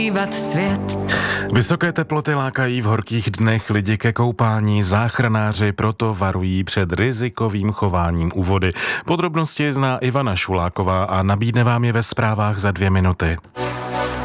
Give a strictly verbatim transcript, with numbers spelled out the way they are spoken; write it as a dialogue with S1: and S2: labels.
S1: svět.
S2: Vysoké teploty lákají v horkých dnech lidi ke koupání. Záchranáři proto varují před rizikovým chováním u vody. Podrobnosti zná Ivana Šuláková a nabídne vám je ve zprávách za dvě minuty.